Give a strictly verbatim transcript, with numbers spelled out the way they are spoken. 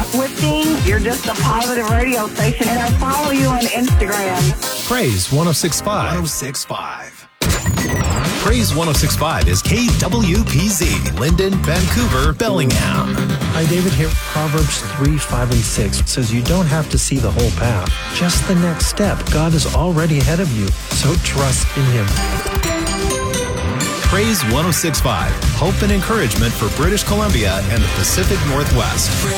uplifting. You're just a positive radio station, and I follow you on Instagram. Praise one oh six point five. one oh six point five. Praise one oh six point five is K W P Z, Linden, Vancouver, Bellingham. Hi, David here. Proverbs three, five, and six says you don't have to see the whole path, just the next step. God is already ahead of you, so trust in Him. Praise one oh six point five, hope and encouragement for British Columbia and the Pacific Northwest.